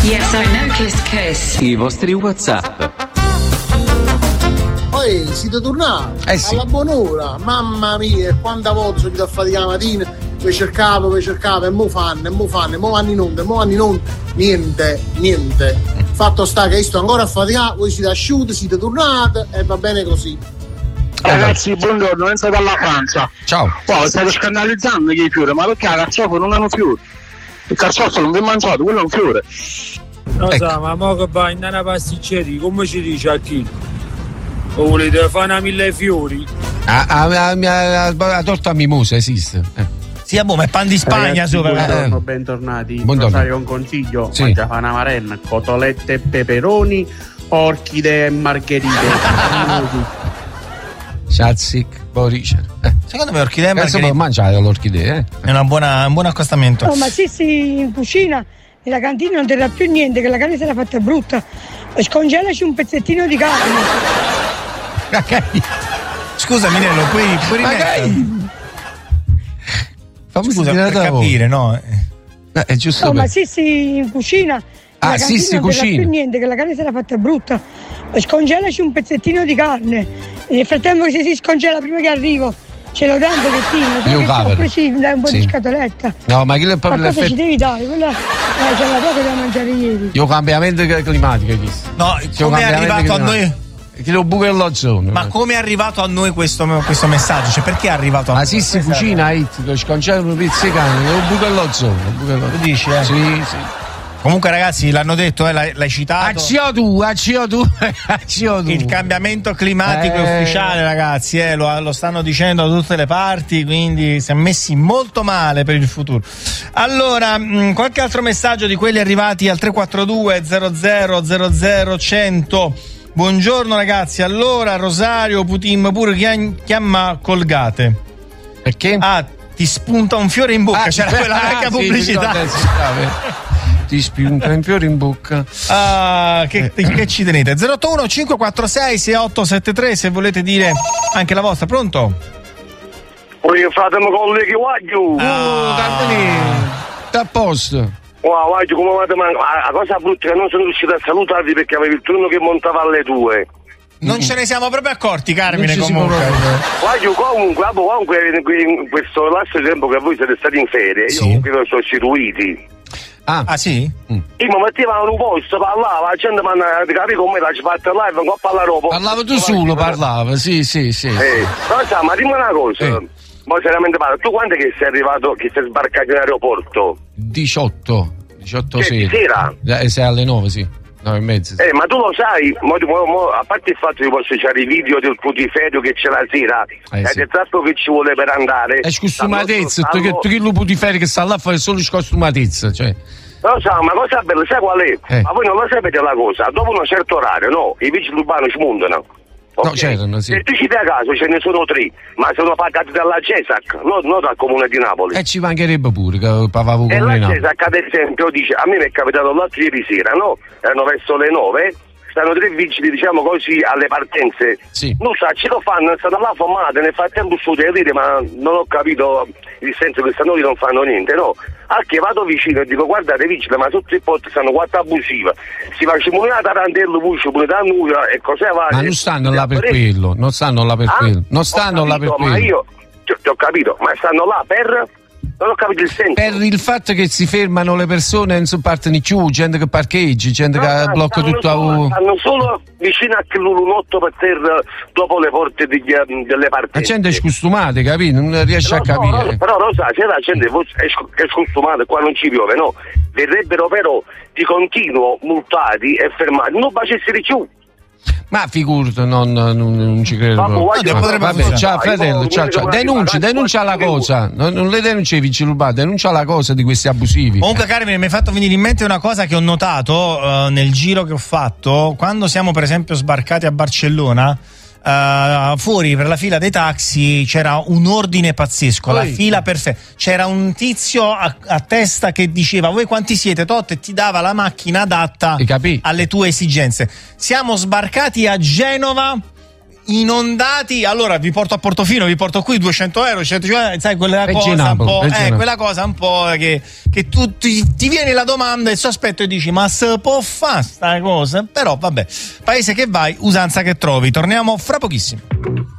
Yes, I know Kiss. I vostri WhatsApp. Poi siete tornati sì. alla buon'ora, mamma mia, quanta volta sono venuto a faticare la mattina, vi cercavo, e mo vanno in onda, niente. Fatto sta che io sto ancora a faticare, voi siete asciutti, siete tornati e va bene così. Ragazzi, buongiorno, Enzo dalla Francia. Ciao. Wow, state scandalizzando che i fiori, ma perché la carciofa non hanno fiori? Il carciofo non vi è mangiato, quello è un fiore. Non so, ma mo che vai in una pasticceria, come ci dice a chi? O volete fare una 1000 fiori? La torta mimosa esiste. Sì, ma è pan di Spagna. Ragazzi, buongiorno, bentornati. Buongiorno. Rosario, un consiglio, sì. mangia una marena, cotolette e peperoni, orchidee e margherite. Shazzik, Boricer. Secondo me orchidea e margherite. margherite. Mangiare l'orchidea, È un buon accostamento. Oh, ma sì, in cucina, nella cantina non terrà più niente, che la carne sarà fatta brutta. Scongelaci un pezzettino di carne. Scusa Minello, puoi rimettere? Scusa, per capire, no? È giusto. Oh, ma sì, in cucina. Ah, sì, non cucina. Più niente, che la carne sarà fatta brutta. Scongelaci un pezzettino di carne. Nel frattempo che si scongela prima che arrivo, ce l'ho dato un pochettino. Dai un po' di scatoletta. No, ma che cosa ci devi dare? Quella c'è la poca da mangiare ieri. Io cambiamento climatico. No, come è arrivato a noi? Che lo buco dell'ozono. Ma come è arrivato a noi questo messaggio? Cioè, perché è arrivato a noi? Ma sì, si cucina, lo scongelo un pezzo di carne, lo buco dell'ozono. Tu dici, eh? Sì. Comunque ragazzi, l'hanno detto, l'hai citato. A CO2. Il cambiamento climatico è ufficiale, ragazzi, lo stanno dicendo da tutte le parti, quindi si è messi molto male per il futuro. Allora, qualche altro messaggio di quelli arrivati al 342 00 100. Buongiorno ragazzi, allora Rosario Putin pure chiama Colgate. Perché? Ti spunta un fiore in bocca, c'era quella vecchia pubblicità. Ti spunta un fiore in bocca. Che ci tenete? 081 546 6873 se volete dire anche la vostra. Pronto? Poi fatemi colleghi guaglio. A posto. Wow, come la cosa brutta è che non sono riuscito a salutarvi perché avevi il turno che montava alle 2. Non ce ne siamo proprio accorti, Carmine, comunque. Comunque in questo lasso di tempo che voi siete stati in ferie, io comunque vi sono istituiti. Ah sì? Io mi mettevano un posto, parlava, la gente mi ha capito come la ci fatta live, vengo a parlare dopo. Parlava tu solo, parlava, sì. No, ma dimmi una cosa. Ma seriamente parlo, tu quando è che sei arrivato, che sei sbarcato in aeroporto? 18 sera. Sei alle 9, sì. 9:30. Ma tu lo sai, a parte il fatto che posso fare i video del putiferio che c'è la sera, è il tratto che ci vuole per andare. È scostumatezza, tu che lo putiferio che sta là a fare solo scostumatezza, cioè. Lo so, ma cosa bella, sai qual è? Ma voi non lo sapete la cosa, dopo un certo orario, no, i vigili urbani smontano. Okay. No, c'erano, sì. Se tu ci dai a caso ce ne sono 3, ma sono pagati dalla CESAC, non dal comune di Napoli. Ci mancherebbe pure che pagavo comune di Napoli. E la CESAC ad esempio dice, a me mi è capitato l'altro ieri sera, no? Erano verso le 9, stanno 3 vigili, diciamo così, alle partenze. Sì. Non so, ce lo fanno, stanno là affamate, nel frattempo studio dire, ma non ho capito il senso che stanno lì non fanno niente, no? Che vado vicino e dico, guardate vigile, ma sotto il porto stanno 4 abusive, si facciamo una tarantello, puccio, pure da nulla e cos'è va? Ma non stanno là per quello, non stanno là per quello, non stanno là per quello. Ma io ti ho capito, ma stanno là per... Non ho capito il senso. Per il fatto che si fermano le persone, non si partono più, gente che parcheggi, gente che blocca tutto. Stanno solo vicino a quell'unotto per terra dopo le porte delle partenze. La gente è scostumata, capito? Non riesce a capire. Però Rosa, se la gente è scostumata, qua non ci piove, no? Verrebbero però di continuo multati e fermati, non facessero più. Ma figurati, non ci credo. Vabbè, ciao fratello, ciao. Denuncia la cosa. Non le denunci i vigili urbani, denuncia la cosa di questi abusivi. Comunque Carmine, mi è fatto venire in mente una cosa che ho notato nel giro che ho fatto quando siamo per esempio sbarcati a Barcellona. Fuori per la fila dei taxi c'era un ordine pazzesco, la fila perfetta, c'era un tizio a testa che diceva voi quanti siete tot e ti dava la macchina adatta alle tue esigenze. Siamo sbarcati a Genova, inondati, allora vi porto a Portofino, vi porto qui 200 euro, 150, sai quella cosa un po', quella cosa un po' che tu ti viene la domanda e il sospetto e dici ma se può fare sta cosa? Però vabbè, paese che vai, usanza che trovi. Torniamo fra pochissimo.